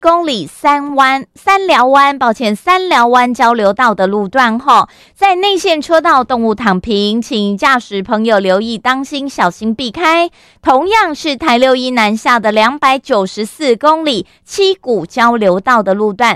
公里三寮湾交流道的路段后，在内线车道动物躺平，请驾驶朋友留意当心小心避开。同样是台61南下的294公里七股交流道的路段，